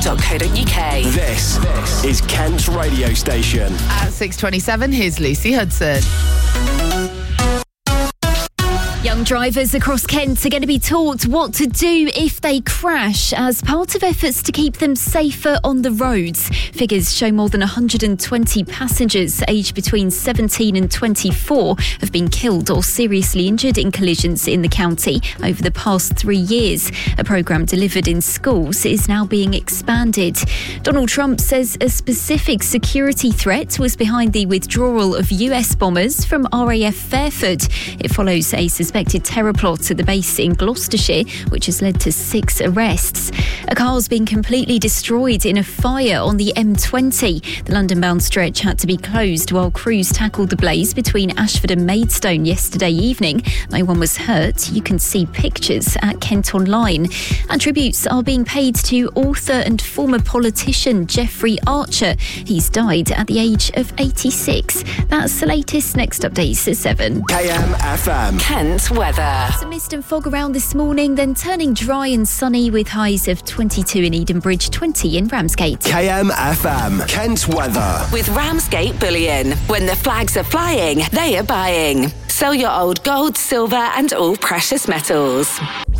kent.co.uk. This is Kent's radio station. At 6:27, here's Lucy Hudson. Young drivers across Kent are going to be taught what to do if they crash as part of efforts to keep them safer on the roads. Figures show more than 120 passengers aged between 17 and 24 have been killed or seriously injured in collisions in the county over the past 3 years. A programme delivered in schools is now being expanded. Donald Trump says a specific security threat was behind the withdrawal of US bombers from RAF Fairford. It follows a suspected terror plot at the base in Gloucestershire, which has led to 6 arrests. A car's been completely destroyed in a fire on the M20. The London-bound stretch had to be closed while crews tackled the blaze between Ashford and Maidstone yesterday evening. No one was hurt. You can see pictures at Kent Online. And tributes are being paid to author and former politician Jeffrey Archer. He's died at the age of 86. That's the latest. Next updates at 7. KMFM. Kent weather. Some mist and fog around this morning, then turning dry and sunny with highs of 22 in Edenbridge, 20 in Ramsgate. KMFM. Kent weather. With Ramsgate Bullion. When the flags are flying, they are buying. Sell your old gold, silver and all precious metals.